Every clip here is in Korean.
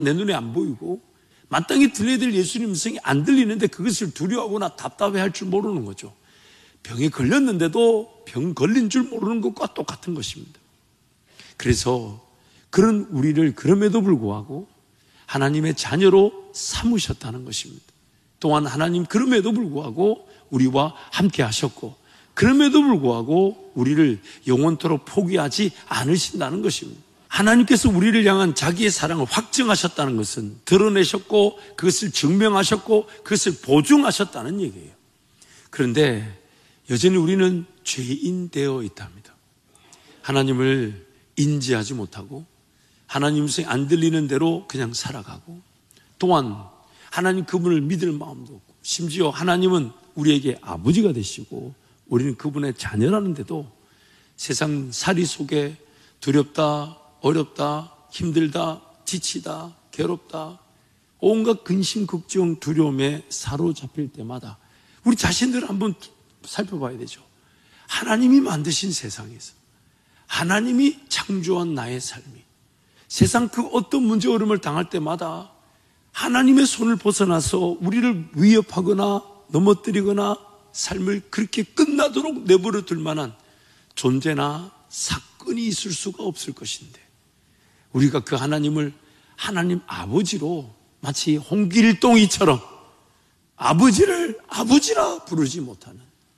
내 눈에 안 보이고 마땅히 들려야 될 예수님 음성이 안 들리는데 그것을 두려워하거나 답답해할 줄 모르는 거죠. 병에 걸렸는데도 병 걸린 줄 모르는 것과 똑같은 것입니다. 그래서 그런 우리를 그럼에도 불구하고 하나님의 자녀로 삼으셨다는 것입니다. 또한 하나님 그럼에도 불구하고 우리와 함께 하셨고 그럼에도 불구하고 우리를 영원토록 포기하지 않으신다는 것입니다. 하나님께서 우리를 향한 자기의 사랑을 확증하셨다는 것은 드러내셨고 그것을 증명하셨고 그것을 보증하셨다는 얘기예요. 그런데 여전히 우리는 죄인 되어 있답니다. 하나님을 인지하지 못하고 하나님 음성이 안 들리는 대로 그냥 살아가고 또한 하나님 그분을 믿을 마음도 없고 심지어 하나님은 우리에게 아버지가 되시고 우리는 그분의 자녀라는데도 세상 살이 속에 두렵다, 어렵다, 힘들다, 지치다, 괴롭다 온갖 근심, 걱정, 두려움에 사로잡힐 때마다 우리 자신들을 한번 살펴봐야 되죠. 하나님이 만드신 세상에서 하나님이 창조한 나의 삶이 세상 그 어떤 문제 어려움을 당할 때마다 하나님의 손을 벗어나서 우리를 위협하거나 넘어뜨리거나 삶을 그렇게 끝나도록 내버려 둘 만한 존재나 사건이 있을 수가 없을 것인데 우리가 그 하나님을 하나님 아버지로 마치 홍길동이처럼 아버지를 아버지라 부르지 못하는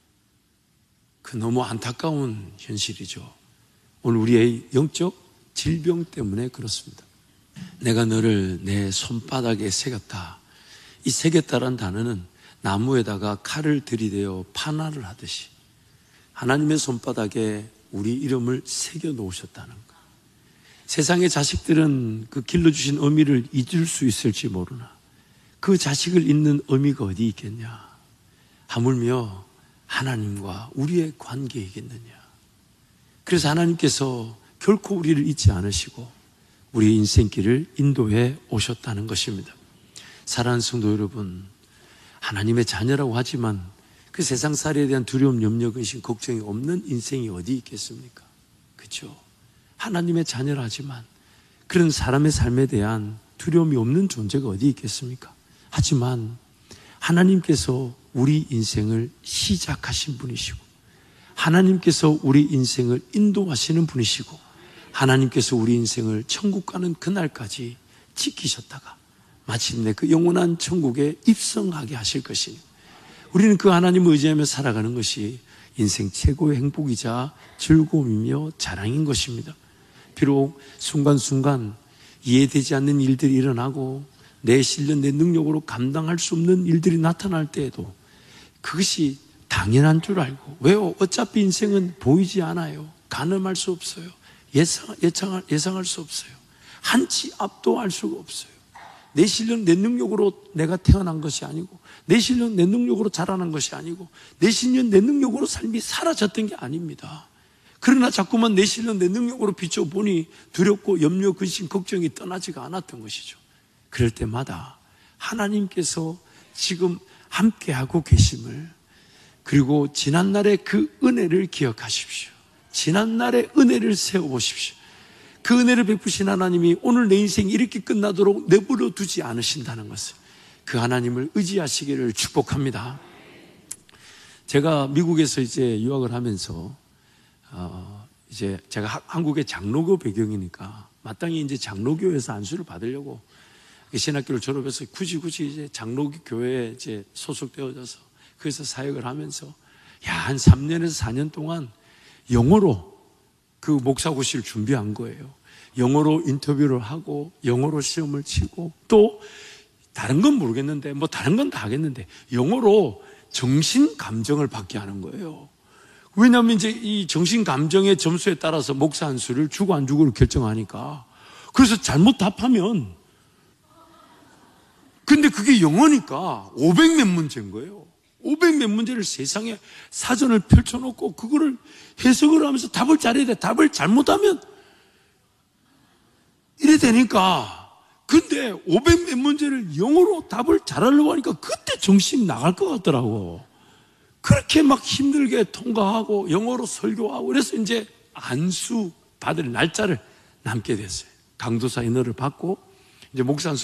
그 너무 안타까운 현실이죠. 오늘 우리의 영적 질병 때문에 그렇습니다. 내가 너를 내 손바닥에 새겼다. 이 새겼다란 단어는 나무에다가 칼을 들이대어 판화를 하듯이 하나님의 손바닥에 우리 이름을 새겨 놓으셨다는 것. 세상의 자식들은 그 길러주신 어미를 잊을 수 있을지 모르나 그 자식을 잊는 어미가 어디 있겠냐. 하물며 하나님과 우리의 관계이겠느냐. 그래서 하나님께서 결코 우리를 잊지 않으시고 우리의 인생길을 인도해 오셨다는 것입니다. 사랑하는 성도 여러분, 하나님의 자녀라고 하지만 그 세상살이에 대한 두려움, 염려, 근심, 걱정이 없는 인생이 어디 있겠습니까? 그렇죠? 하나님의 자녀라 하지만 그런 사람의 삶에 대한 두려움이 없는 존재가 어디 있겠습니까? 하지만 하나님께서 우리 인생을 시작하신 분이시고 하나님께서 우리 인생을 인도하시는 분이시고 하나님께서 우리 인생을 천국 가는 그날까지 지키셨다가 마침내 그 영원한 천국에 입성하게 하실 것이니 우리는 그 하나님을 의지하며 살아가는 것이 인생 최고의 행복이자 즐거움이며 자랑인 것입니다. 비록 순간순간 이해되지 않는 일들이 일어나고 내 실력, 내 능력으로 감당할 수 없는 일들이 나타날 때에도 그것이 당연한 줄 알고 왜요? 어차피 인생은 보이지 않아요. 가늠할 수 없어요. 예상할 수 없어요. 한치 앞도 알 수가 없어요. 내 실력, 내 능력으로 내가 태어난 것이 아니고 내 실력, 내 능력으로 자라난 것이 아니고 내 실력, 내 능력으로 삶이 사라졌던 게 아닙니다. 그러나 자꾸만 내 실력, 내 능력으로 비춰보니 두렵고 염려, 근심, 걱정이 떠나지가 않았던 것이죠. 그럴 때마다 하나님께서 지금 함께하고 계심을 그리고 지난날의 그 은혜를 기억하십시오. 지난날의 은혜를 세워보십시오. 그 은혜를 베푸신 하나님이 오늘 내 인생이 이렇게 끝나도록 내버려 두지 않으신다는 것을 그 하나님을 의지하시기를 축복합니다. 제가 미국에서 이제 유학을 하면서 이제 제가 한국의 장로교 배경이니까 마땅히 이제 장로교에서 안수를 받으려고 신학교를 졸업해서 굳이 이제 장로교 교회에 이제 소속되어져서 그래서 사역을 하면서 한 3년에서 4년 동안 영어로 그 목사고시를 준비한 거예요. 영어로 인터뷰를 하고 영어로 시험을 치고 또 다른 건 모르겠는데 뭐 다른 건 다 하겠는데 영어로 정신 감정을 받게 하는 거예요. 왜냐하면 이제 이 정신 감정의 점수에 따라서 목사 안수를 주고 안 주고를 결정하니까 그래서 잘못 답하면 근데 그게 영어니까 500몇 문제인 거예요. 500몇 문제를 세상에 사전을 펼쳐놓고 그거를 해석을 하면서 답을 잘해야 돼. 답을 잘못하면 이래 되니까 근데 500몇 문제를 영어로 답을 잘하려고 하니까 그때 정신이 나갈 것 같더라고. 그렇게 막 힘들게 통과하고 영어로 설교하고 그래서 이제 안수 받을 날짜를 남게 됐어요. 강도사 인허를 받고 이제 목사